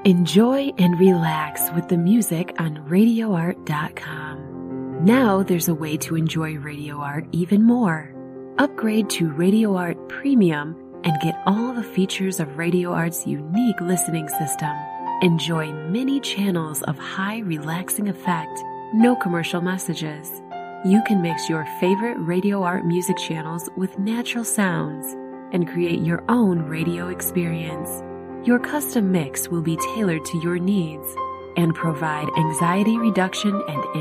Enjoy and relax with the music on RadioArt.com. Now there's a way to enjoy Radio Art even more. Upgrade to Radio Art Premium and get all the features of Radio Art's unique listening system. Enjoy many channels of high relaxing effect, no commercial messages. You can mix your favorite Radio Art music channels with natural sounds and create your own radio experience. Your custom mix will be tailored to your needs and provide anxiety reduction and